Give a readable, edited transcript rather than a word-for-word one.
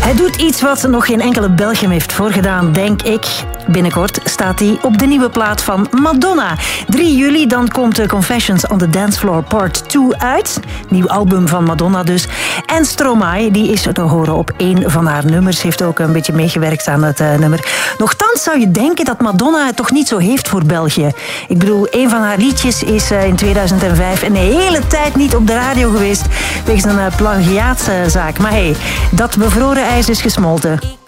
Hij doet iets wat nog geen enkele Belg hem heeft voorgedaan, denk ik. Binnenkort staat hij op de nieuwe plaat van Madonna. 3 juli dan komt Confessions on the Dance Floor Part 2 uit. Nieuw album van Madonna dus. En Stromae, die is te horen op 1 van haar nummers. Heeft ook een beetje meegewerkt aan het nummer. Nochtans zou je denken dat Madonna het toch niet zo heeft voor België. Ik bedoel, een van haar liedjes is in 2005 een hele tijd niet op de radio geweest. Wegens een plagiaatszaak. Maar hey, dat bevroren ijs is gesmolten.